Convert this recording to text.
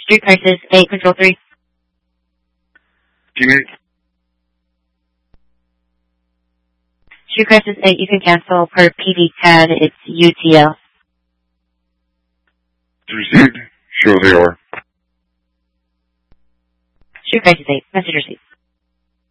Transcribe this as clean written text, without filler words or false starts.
Street Crisis 8, Control 3. Team 8. Street Crisis 8, you can cancel per PV10, it's UTL. Received. Show they are. Street Crisis 8, message received.